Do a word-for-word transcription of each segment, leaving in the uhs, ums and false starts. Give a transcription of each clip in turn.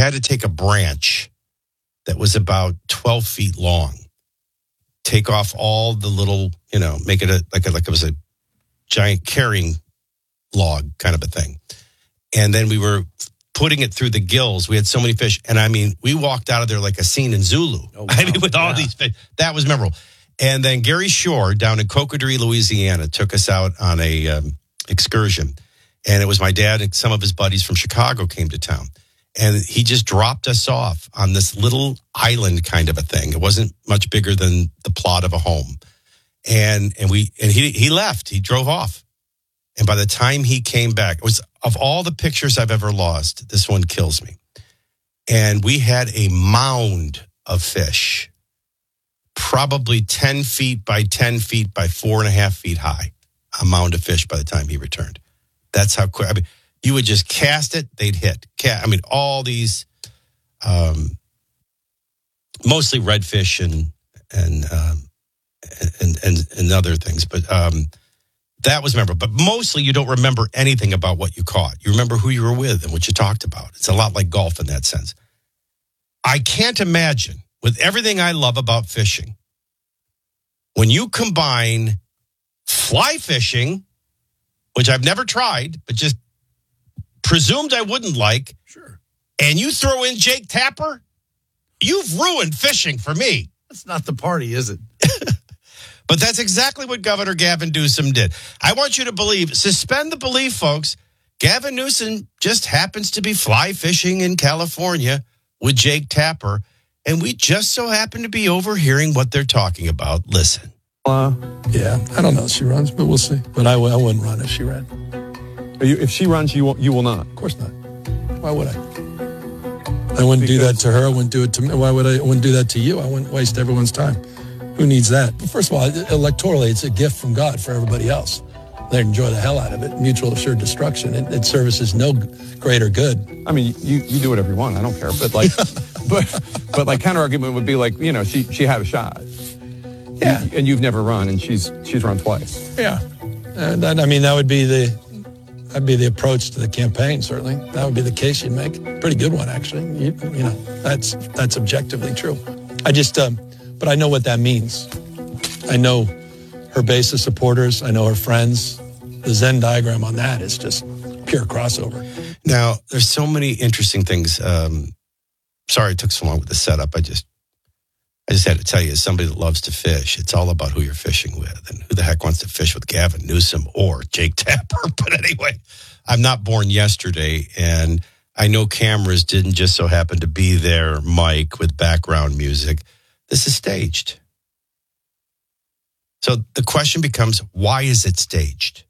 had to take a branch that was about twelve feet long, take off all the little, you know, make it a, like a, like it was a giant carrying log kind of a thing. And then we were putting it through the gills. We had so many fish. And I mean, we walked out of there like a scene in Zulu. Oh, wow. I mean, with all yeah. these fish. That was memorable. And then Gary Shore down in Cocoderie, Louisiana, took us out on a um, excursion. And it was my dad and some of his buddies from Chicago came to town. And he just dropped us off on this little island kind of a thing. It wasn't much bigger than the plot of a home. And and we and he he left. He drove off. And by the time he came back, it was of all the pictures I've ever lost, this one kills me. And we had a mound of fish, probably ten feet by ten feet by four and a half feet high, a mound of fish by the time he returned. That's how quick. I mean, you would just cast it, they'd hit. I mean, all these, um, mostly redfish and and um, and and and other things, but um, that was memorable. But mostly, you don't remember anything about what you caught. You remember who you were with and what you talked about. It's a lot like golf in that sense. I can't imagine, with everything I love about fishing, when you combine fly fishing, which I've never tried, but just presumed I wouldn't like, sure, and you throw in Jake Tapper, you've ruined fishing for me. That's not the party, is it? But that's exactly what Governor Gavin Newsom did. I want you to believe, suspend the belief, folks. Gavin Newsom just happens to be fly fishing in California with Jake Tapper, and we just so happen to be overhearing what they're talking about. Listen. Uh, yeah, I don't know if she runs, but we'll see. But I, w- I wouldn't run if she ran. You, if she runs, you will, you will not? Of course not. Why would I? I wouldn't because do that to her. I wouldn't do it to me. Why would I, I wouldn't do that to you? I wouldn't waste everyone's time. Who needs that? First of all, electorally, it's a gift from God for everybody else. They enjoy the hell out of it. Mutual assured destruction. It, it services no greater good. I mean, you, you do whatever you want. I don't care. But like, but but like counter argument would be like, you know, she she had a shot. Yeah, and you've never run, and she's she's run twice. Yeah, and that, I mean that would be the that'd be the approach to the campaign. Certainly, that would be the case you'd make. Pretty good one, actually. You, you know, that's that's objectively true. I just. Um, But I know what that means. I know her base of supporters. I know her friends. The Venn diagram on that is just pure crossover. Now, there's so many interesting things. Um, sorry it took so long with the setup. I just I just had to tell you, as somebody that loves to fish, it's all about who you're fishing with. And who the heck wants to fish with Gavin Newsom or Jake Tapper? But anyway, I'm not born yesterday. And I know cameras didn't just so happen to be there, Mike, with background music. This is staged. So the question becomes, why is it staged?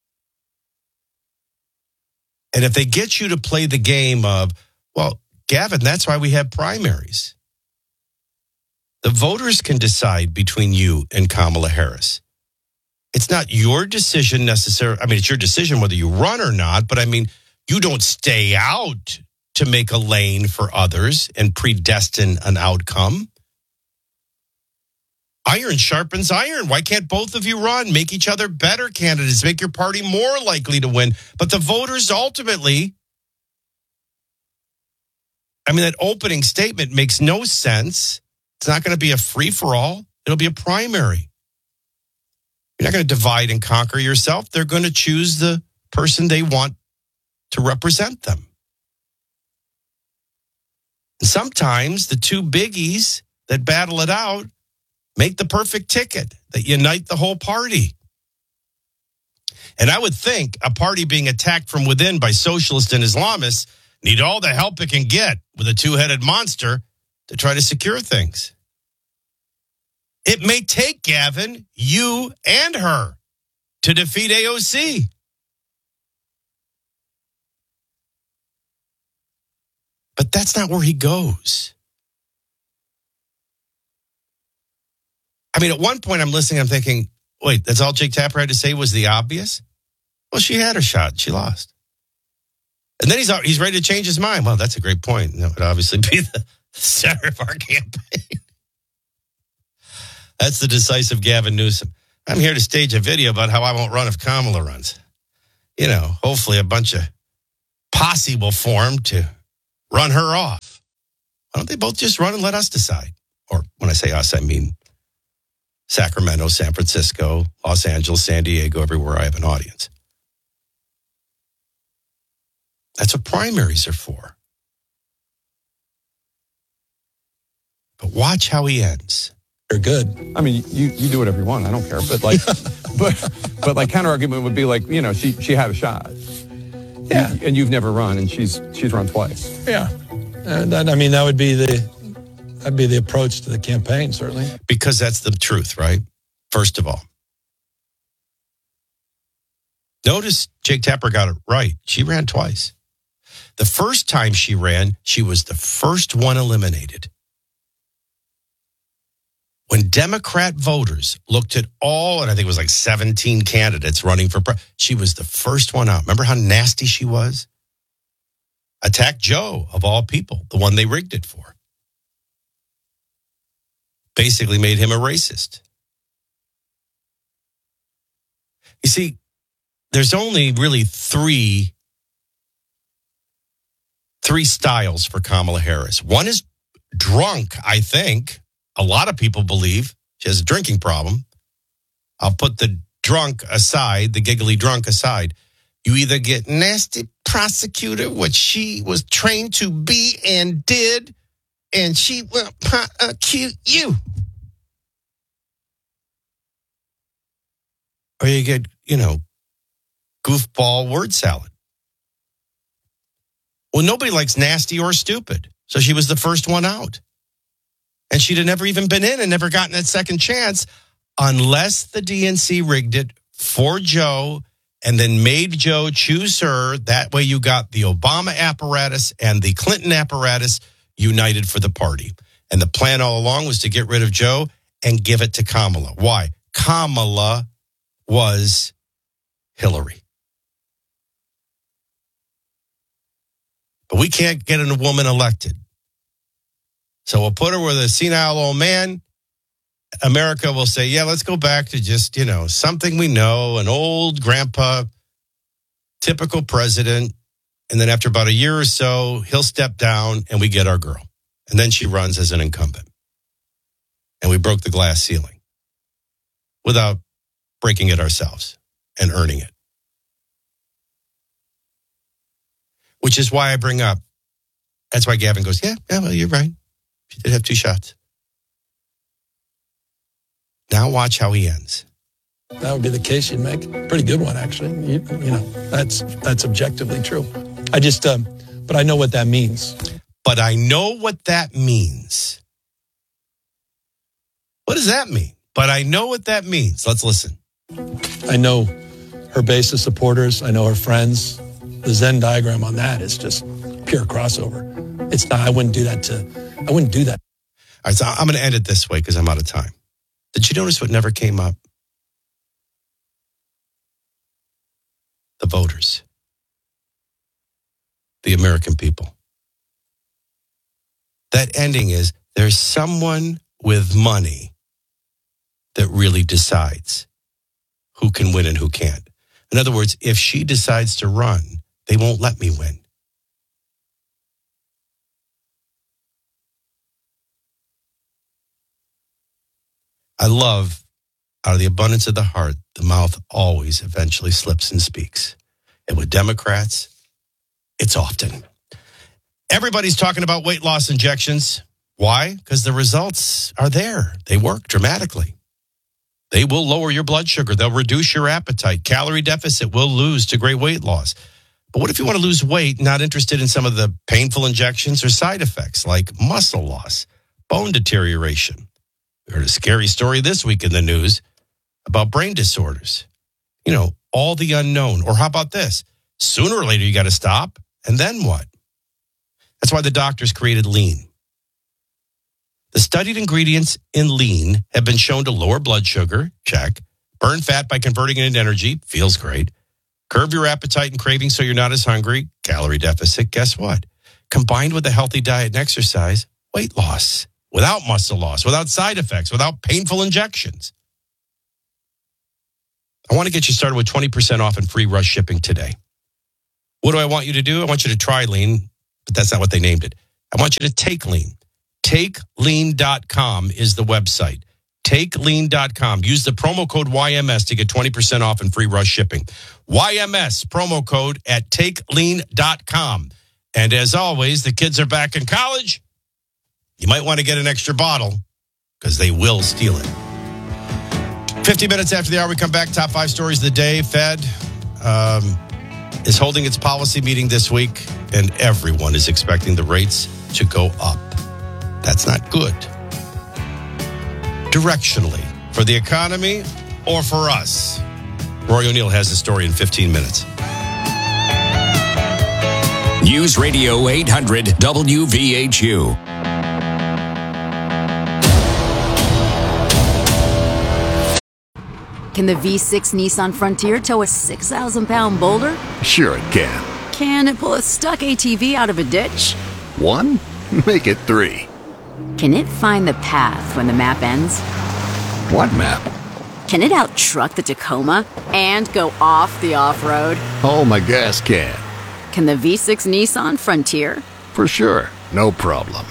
And if they get you to play the game of, well, Gavin, that's why we have primaries. The voters can decide between you and Kamala Harris. It's not your decision necessarily. I mean, it's your decision whether you run or not, but I mean, you don't stay out to make a lane for others and predestine an outcome. Iron sharpens iron. Why can't both of you run? Make each other better candidates. Make your party more likely to win. But the voters ultimately, I mean, that opening statement makes no sense. It's not going to be a free-for-all. It'll be a primary. You're not going to divide and conquer yourself. They're going to choose the person they want to represent them. And sometimes the two biggies that battle it out make the perfect ticket that unite the whole party. And I would think a party being attacked from within by socialists and Islamists need all the help it can get with a two-headed monster to try to secure things. It may take Gavin, you, and her to defeat A O C. But that's not where he goes. I mean, at one point I'm listening, I'm thinking, wait, that's all Jake Tapper had to say was the obvious? Well, she had her shot. She lost. And then he's he's ready to change his mind. Well, that's a great point. That would obviously be the center of our campaign. That's the decisive Gavin Newsom. I'm here to stage a video about how I won't run if Kamala runs. You know, hopefully a bunch of posse will form to run her off. don't they both just run and let us decide? Or when I say us, I mean Sacramento, San Francisco, Los Angeles, San Diego, everywhere I have an audience. That's what primaries are for. But watch how he ends. They're good. I mean, you, you do whatever you want. I don't care. But like, but but like counter argument would be like, you know, she she had a shot. Yeah. And you've never run, and she's she's run twice. Yeah. And that, I mean, that would be the that'd be the approach to the campaign, certainly. Because that's the truth, right? First of all. Notice Jake Tapper got it right. She ran twice. The first time she ran, she was the first one eliminated. When Democrat voters looked at all, and I think it was like seventeen candidates running for president, she was the first one out. Remember how nasty she was? Attacked Joe, of all people, the one they rigged it for. Basically made him a racist. You see, there's only really three, three styles for Kamala Harris. One is drunk, I think. A lot of people believe she has a drinking problem. I'll put the drunk aside, the giggly drunk aside. You either get nasty prosecutor, which she was trained to be and did, and she will prosecute you. Or you get, you know, goofball word salad. Well, nobody likes nasty or stupid. So she was the first one out. And she'd have never even been in and never gotten that second chance unless the D N C rigged it for Joe and then made Joe choose her. That way you got the Obama apparatus and the Clinton apparatus united for the party. And the plan all along was to get rid of Joe and give it to Kamala. Why? Kamala was Hillary. But we can't get a woman elected. So we'll put her with a senile old man. America will say, yeah, let's go back to just, you know, something we know, an old grandpa, typical president. And then after about a year or so, he'll step down and we get our girl. And then she runs as an incumbent. And we broke the glass ceiling without breaking it ourselves and earning it. Which is why I bring up, that's why Gavin goes, yeah, yeah, well, you're right. She did have two shots. Now watch how he ends. That would be the case you'd make. Pretty good one, actually. You, you know, that's that's objectively true. I just, um, but I know what that means. But I know what that means. What does that mean? But I know what that means. Let's listen. I know her base of supporters. I know her friends. The Venn diagram on that is just pure crossover. It's not, I wouldn't do that to, I wouldn't do that. All right, so I'm going to end it this way because I'm out of time. Did you notice what never came up? The voters. The American people. That ending is there's someone with money that really decides who can win and who can't. In other words, if she decides to run, they won't let me win. I love, out of the abundance of the heart, the mouth always eventually slips and speaks. And with Democrats, it's often. Everybody's talking about weight loss injections. Why? Because the results are there. They work dramatically. They will lower your blood sugar. They'll reduce your appetite. Calorie deficit will lose to great weight loss. But what if you want to lose weight, not interested in some of the painful injections or side effects like muscle loss, bone deterioration? We heard a scary story this week in the news about brain disorders. You know, all the unknown. Or how about this? Sooner or later, you got to stop. And then what? That's why the doctors created Lean. The studied ingredients in Lean have been shown to lower blood sugar, check, burn fat by converting it into energy, feels great, curb your appetite and cravings so you're not as hungry, calorie deficit, guess what? Combined with a healthy diet and exercise, weight loss, without muscle loss, without side effects, without painful injections. I want to get you started with twenty percent off and free rush shipping today. What do I want you to do? I want you to try Lean, but that's not what they named it. I want you to take Lean. take lean dot com is the website. take lean dot com. Use the promo code Y M S to get twenty percent off and free rush shipping. Y M S promo code at take lean dot com. And as always, the kids are back in college. You might want to get an extra bottle because they will steal it. fifty minutes after the hour, we come back. Top five stories of the day. Fed um, is holding its policy meeting this week, and everyone is expecting the rates to go up. That's not good. Directionally, for the economy or for us. Roy O'Neill has the story in fifteen minutes. News Radio eight hundred W V H U. Can the V six Nissan Frontier tow a six thousand pound boulder? Sure it can. Can it pull a stuck A T V out of a ditch? One? Make it three. Can it find the path when the map ends? What map? Can it out-truck the Tacoma and go off the off-road? Oh, my gas can. Can the V six Nissan Frontier? For sure. No problem.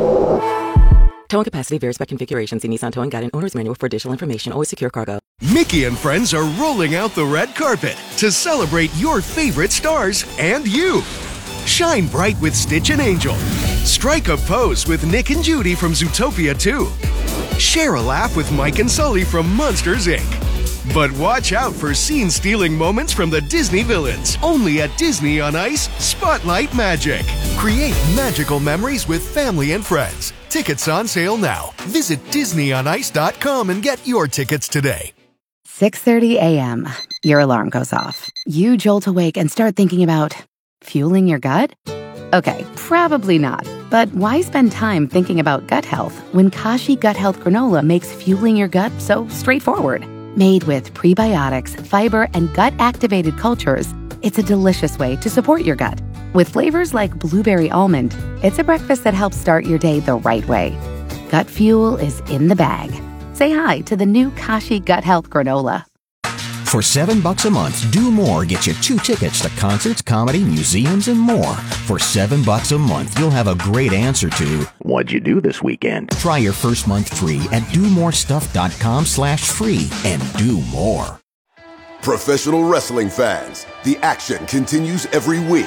Towing capacity varies by configuration. See Nissan Towing Guide and Owner's Manual for additional information. Always secure cargo. Mickey and friends are rolling out the red carpet to celebrate your favorite stars and you. Shine bright with Stitch and Angel. Strike a pose with Nick and Judy from Zootopia two. Share a laugh with Mike and Sully from Monsters, Incorporated. But watch out for scene-stealing moments from the Disney villains. Only at Disney on Ice, Spotlight Magic. Create magical memories with family and friends. Tickets on sale now. Visit disney on ice dot com and get your tickets today. six thirty a.m. Your alarm goes off. You jolt awake and start thinking about fueling your gut? Okay, probably not. But why spend time thinking about gut health when Kashi Gut Health Granola makes fueling your gut so straightforward? Made with prebiotics, fiber, and gut-activated cultures, it's a delicious way to support your gut. With flavors like blueberry almond, it's a breakfast that helps start your day the right way. Gut fuel is in the bag. Say hi to the new Kashi Gut Health Granola. For seven bucks a month, Do More gets you two tickets to concerts, comedy, museums, and more. For seven bucks a month, you'll have a great answer to what'd you do this weekend? Try your first month free at do more stuff dot com slash free and do more. Professional wrestling fans, the action continues every week.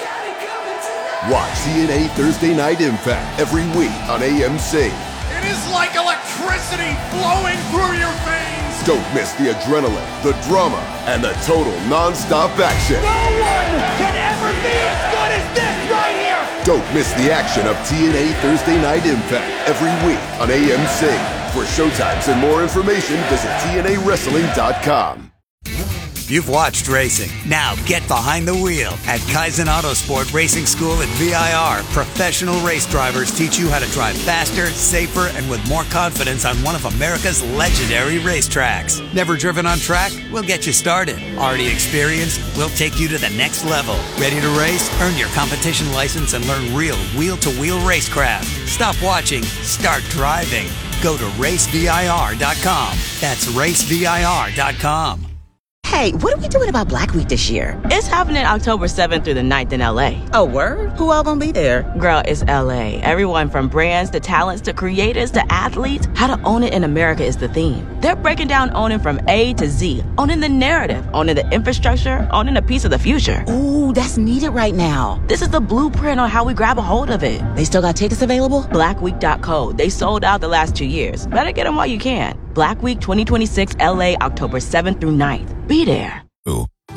Watch T N A Thursday Night Impact every week on A M C. It is like electricity flowing through your veins. Don't miss the adrenaline, the drama, and the total non-stop action. No one can ever be as good as this right here. Don't miss the action of T N A Thursday Night Impact every week on A M C. For showtimes and more information, visit T N A wrestling dot com. You've watched racing. Now get behind the wheel. At Kaizen Autosport Racing School at V I R, professional race drivers teach you how to drive faster, safer, and with more confidence on one of America's legendary racetracks. Never driven on track? We'll get you started. Already experienced? We'll take you to the next level. Ready to race? Earn your competition license and learn real wheel-to-wheel racecraft. Stop watching. Start driving. Go to race V I R dot com. That's race V I R dot com. Hey, what are we doing about Black Week this year? It's happening October seventh through the ninth in L A. Oh, word? Who all gonna be there? Girl, it's L A. Everyone from brands to talents to creators to athletes. How to own it in America is the theme. They're breaking down owning from A to Z. Owning the narrative, owning the infrastructure, owning a piece of the future. Ooh, that's needed right now. This is the blueprint on how we grab a hold of it. They still got tickets available? black week dot co. They sold out the last two years. Better get them while you can. Black Week twenty twenty-six L A, October seventh through ninth. Be there.